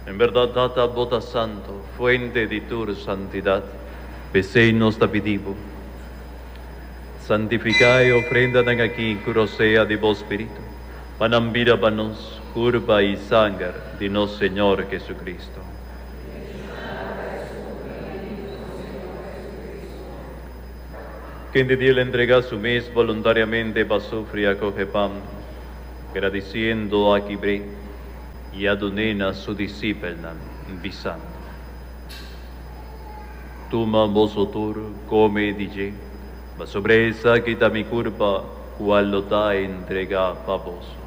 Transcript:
En verdad, data bota santo, fuente de tu santidad, beseinos da pedivo. Santificai ofrenda dan aquí, curosea de vos espíritu, panambira panos, curva y sangre de nos Señor Jesucristo. Quien de Dios le entrega su mes voluntariamente para sufrir acoge pan, agradeciendo a Quibre y a Donena su discípula, bisando. Toma vosotros, come dije, ma sobre esa quita mi culpa, cual lo da entrega para vos.